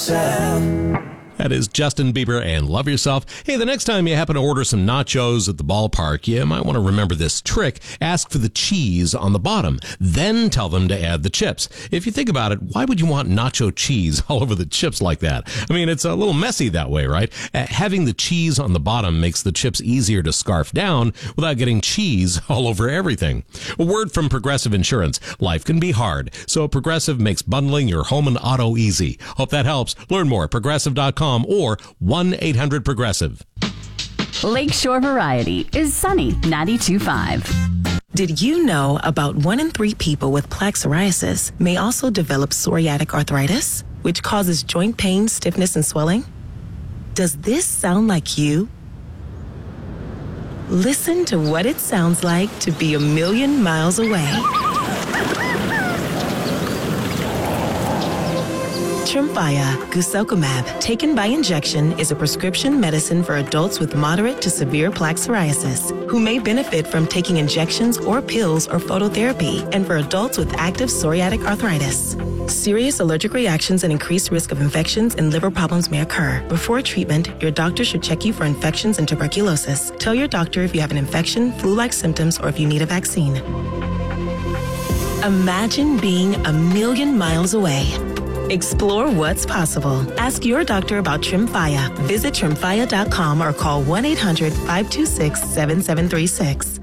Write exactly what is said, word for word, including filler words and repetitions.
yourself. That is Justin Bieber and Love Yourself. Hey, the next time you happen to order some nachos at the ballpark, you might want to remember this trick. Ask for the cheese on the bottom, then tell them to add the chips. If you think about it, why would you want nacho cheese all over the chips like that? I mean, it's a little messy that way, right? Uh, having the cheese on the bottom makes the chips easier to scarf down without getting cheese all over everything. A word from Progressive Insurance. Life can be hard, so Progressive makes bundling your home and auto easy. Hope that helps. Learn more at progressive dot com. Or one eight hundred progressive. Lakeshore Variety is Sunny ninety-two point five. Did you know about one in three people with plaque psoriasis may also develop psoriatic arthritis, which causes joint pain, stiffness, and swelling? Does this sound like you? Listen to what it sounds like to be a million miles away. Tremfya, guselkumab, taken by injection, is a prescription medicine for adults with moderate to severe plaque psoriasis who may benefit from taking injections or pills or phototherapy, and for adults with active psoriatic arthritis. Serious allergic reactions and increased risk of infections and liver problems may occur. Before treatment, your doctor should check you for infections and tuberculosis. Tell your doctor if you have an infection, flu-like symptoms, or if you need a vaccine. Imagine being a million miles away. Explore what's possible. Ask your doctor about Tremfya. Visit tremfya dot com or call one eight hundred five two six seven seven three six.